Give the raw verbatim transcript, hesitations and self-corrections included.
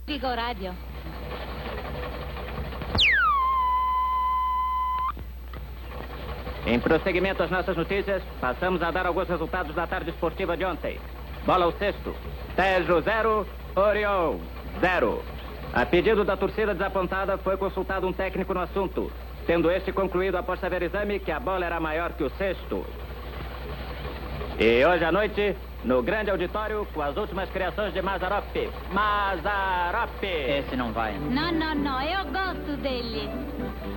Liga o rádio. Em prosseguimento às nossas notícias, passamos a dar alguns resultados da tarde esportiva de ontem. Bola ao sexto. Tejo zero, Orion zero. A pedido da torcida desapontada, foi consultado um técnico no assunto, tendo este concluído após saber exame que a bola era maior que o cesto. E hoje à noite, no grande auditório, com as últimas criações de Mazarop. Mazarop! Esse não vai. Não, não, não, eu gosto dele.